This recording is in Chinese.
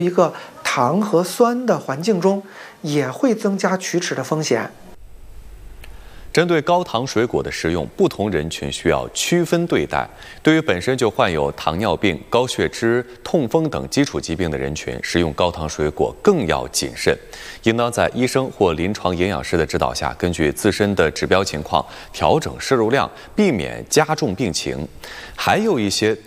一个糖和酸的环境中，也会增加龋齿的风险。 针对高糖水果的食用，不同人群需要区分对待。对于本身就患有糖尿病、高血脂、痛风等基础疾病的人群，食用高糖水果更要谨慎，应当在医生或临床营养师的指导下，根据自身的指标情况调整摄入量，避免加重病情。还有一些